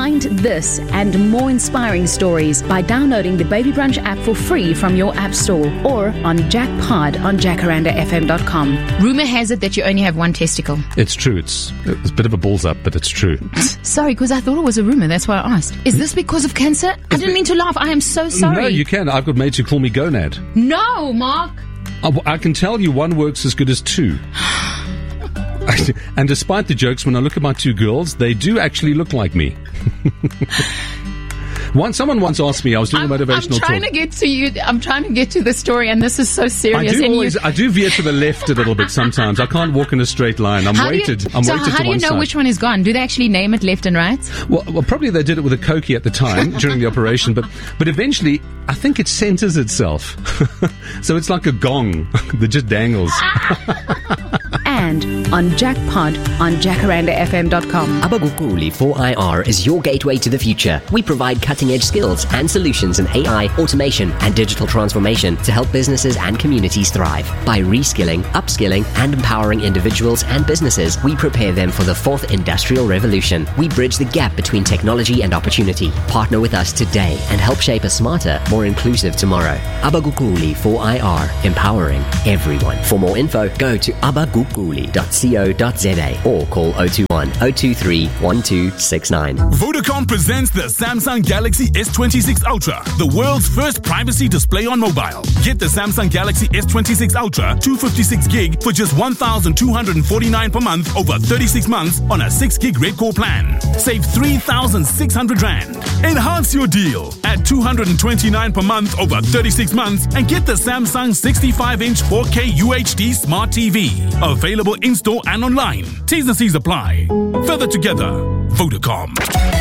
Find this and more inspiring stories by downloading the Baby Brunch app for free from your app store or on Jackpod on jacarandafm.com. Rumor has it that you only have one testicle. It's true. It's a bit of a balls up, but it's true. Sorry, because I thought it was a rumor. That's why I asked. Is this because of cancer? I didn't mean to laugh. I am so sorry. No, you can. I've got mates who call me Gonad. No, Mark. I can tell you one works as good as two. And despite the jokes, when I look at my two girls, they do actually look like me. Someone once asked me, I was doing a motivational talk. I'm trying to get to you. I'm trying to get to the story, and this is so serious. I do veer to the left a little bit sometimes. I can't walk in a straight line. I'm weighted to one side. So how do you know which one is gone? Do they actually name it left and right? Well, probably they did it with a Cokie at the time during the operation, but eventually I think it centers itself. So it's like a gong that just dangles. And on Jackpod on jacarandafm.com. Abagukuli 4IR is your gateway to the future. We provide cutting-edge skills and solutions in AI, automation, and digital transformation to help businesses and communities thrive. By reskilling, upskilling, and empowering individuals and businesses, we prepare them for the fourth industrial revolution. We bridge the gap between technology and opportunity. Partner with us today and help shape a smarter, more inclusive tomorrow. Abagukuli 4IR, empowering everyone. For more info, go to abagukuli.co.za or call 021 023 1269. Vodacom presents the Samsung Galaxy S26 Ultra, the world's first privacy display on mobile. Get the Samsung Galaxy S26 Ultra 256 gig for just 1,249 per month over 36 months on a 6 gig Red Core plan. Save 3,600 Rand. Enhance your deal at 229 per month over 36 months and get the Samsung 65-inch 4K UHD Smart TV. Available in-store and online. T's and C's apply. Further together, Vodacom.